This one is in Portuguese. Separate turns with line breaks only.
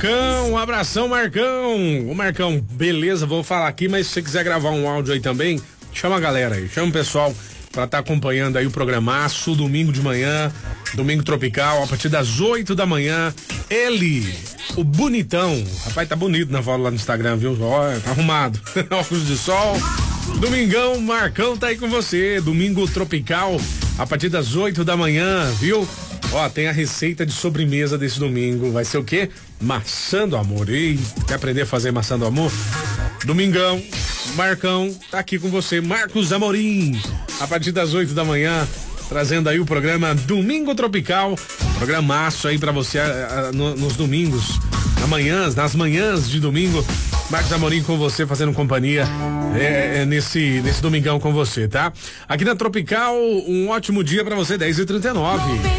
Marcão, um abração, Marcão. Ô Marcão, beleza, vou falar aqui, mas se você quiser gravar um áudio aí também, chama a galera aí, chama o pessoal pra estar acompanhando aí o programaço, domingo de manhã, domingo tropical, a partir das 8 da manhã, ele, o bonitão, rapaz, tá bonito na foto lá no Instagram, viu? Ó, tá arrumado, óculos de sol, domingão, Marcão tá aí com você, domingo tropical, a partir das 8 da manhã, viu? Ó, tem a receita de sobremesa desse domingo, vai ser o quê? Maçã do amor, ei, quer aprender a fazer maçã do amor? Domingão, Marcão tá aqui com você, Marcos Amorim, a partir das 8 da manhã, trazendo aí o programa Domingo Tropical, programaço aí pra você nos domingos, nas manhãs de domingo, Marcos Amorim com você, fazendo companhia nesse domingão com você, tá? Aqui na Tropical, um ótimo dia pra você, 10h39.